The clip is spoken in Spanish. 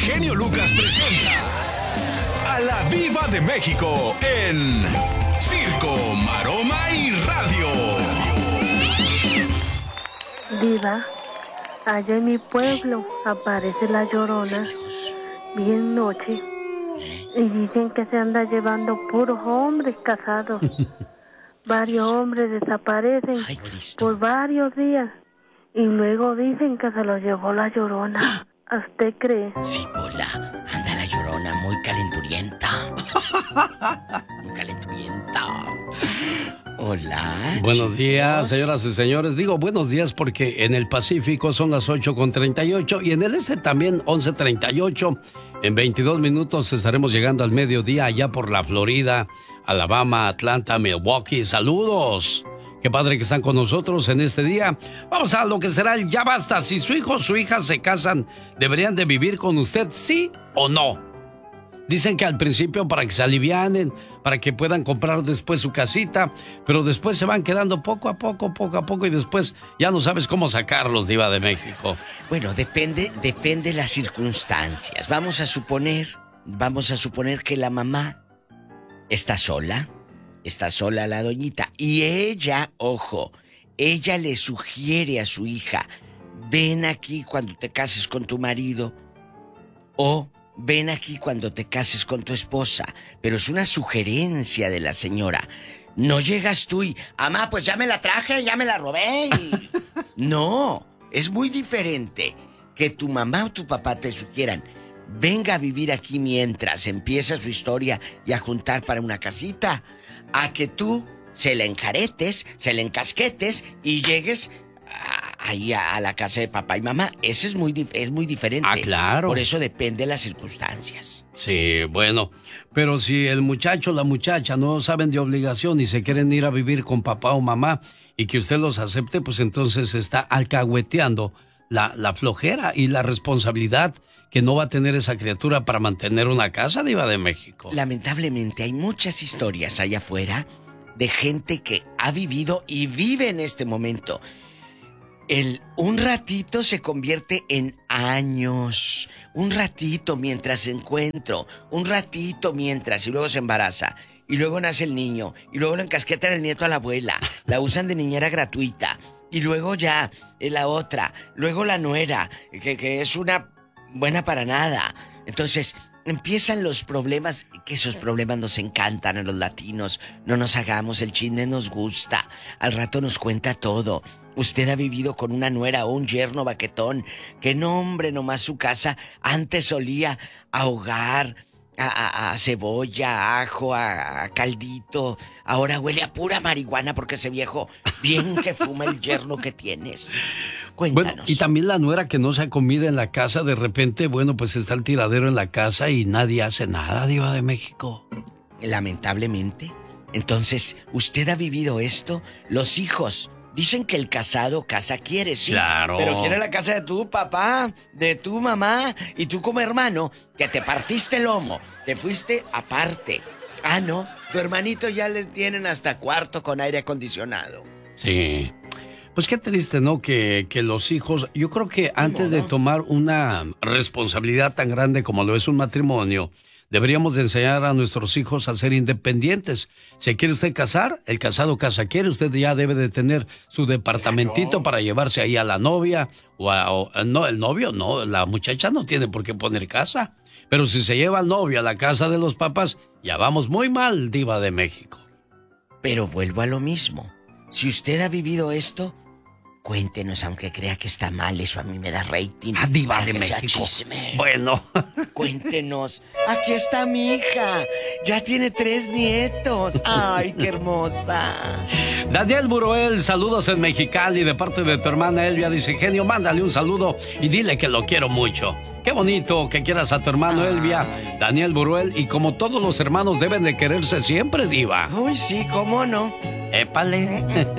genio Lucas presenta a la Diva de México en Circo, Maroma y Radio. Diva, allá en mi pueblo aparece la Llorona, bien noche, y dicen que se anda llevando puros hombres casados. Varios hombres desaparecen por varios días y luego dicen que se los llevó la Llorona. ¿Usted cree? Sí, Pola, anda la Llorona muy calenturienta. Muy calenturienta. Hola. Buenos días, señoras y señores. Digo buenos días porque en el Pacífico son las 8:38 y en el este también 11:38. En 22 minutos estaremos llegando al mediodía allá por la Florida, Alabama, Atlanta, Milwaukee. ¡Saludos! Qué padre que están con nosotros en este día. Vamos a lo que será el ya basta. Si su hijo o su hija se casan, ¿deberían de vivir con usted, sí o no? Dicen que al principio para que se alivianen, para que puedan comprar después su casita, pero después se van quedando poco a poco y después ya no sabes cómo sacarlos, Diva de México. Bueno, depende de las circunstancias. Vamos a suponer que la mamá está sola la doñita, y ella, ojo, ella le sugiere a su hija, ven aquí cuando te cases con tu marido, o ven aquí cuando te cases con tu esposa, pero es una sugerencia de la señora. No llegas tú y, amá, pues ya me la traje, ya me la robé. No, es muy diferente que tu mamá o tu papá te sugieran, venga a vivir aquí mientras empieza su historia y a juntar para una casita, a que tú se la encaretes, se la encasquetes y llegues ahí a la casa de papá y mamá. Eso es muy diferente. Ah, claro. Por eso depende de las circunstancias. Sí, bueno, pero si el muchacho o la muchacha no saben de obligación y se quieren ir a vivir con papá o mamá y que usted los acepte, pues entonces está alcahueteando la flojera y la responsabilidad que no va a tener esa criatura para mantener una casa, Diva de México. Lamentablemente hay muchas historias allá afuera de gente que ha vivido y vive en este momento. Un ratito se convierte en años. Un ratito mientras encuentro. Un ratito mientras. Y luego se embaraza. Y luego nace el niño. Y luego lo encasquetan el nieto a la abuela. La usan de niñera gratuita. Y luego ya la otra. Luego la nuera. Que es una buena para nada. Entonces empiezan los problemas, que esos problemas nos encantan a los latinos. No nos hagamos, el chisme nos gusta. Al rato nos cuenta todo. Usted ha vivido con una nuera o un yerno baquetón, que no, hombre, nomás su casa antes olía a hogar, a cebolla, a ajo, a caldito. Ahora huele a pura marihuana porque ese viejo bien que fuma el yerno que tienes. Cuéntanos. Bueno, y también la nuera que no se ha comido en la casa, de repente, bueno, pues está el tiradero en la casa y nadie hace nada, Diva de México. Lamentablemente. Entonces, ¿usted ha vivido esto? Los hijos dicen que el casado casa quiere, sí. Claro. Pero quiere la casa de tu papá, de tu mamá, y tú como hermano, que te partiste el lomo, te fuiste aparte. Ah, no, tu hermanito ya le tienen hasta cuarto con aire acondicionado. Sí. Pues qué triste, ¿no? Que los hijos, yo creo que antes de tomar una responsabilidad tan grande como lo es un matrimonio, deberíamos de enseñar a nuestros hijos a ser independientes. ¿Se quiere usted casar? El casado casa quiere. Usted ya debe de tener su departamentito para llevarse ahí a la novia. No, el novio no, la muchacha no tiene por qué poner casa. Pero si se lleva al novio a la casa de los papás, ya vamos muy mal, Diva de México. Pero vuelvo a lo mismo. Si usted ha vivido esto, cuéntenos, aunque crea que está mal, eso a mí me da rating. Ah, Diva de México. Bueno. Cuéntenos. Aquí está mi hija. Ya tiene 3 nietos. Ay, qué hermosa. Daniel Buroel, saludos en Mexicali de parte de tu hermana Elvia. Dice, genio, mándale un saludo y dile que lo quiero mucho. Qué bonito que quieras a tu hermano Elvia, Daniel Buruel, y como todos los hermanos deben de quererse siempre, Diva. Uy, sí, ¿cómo no? Épale.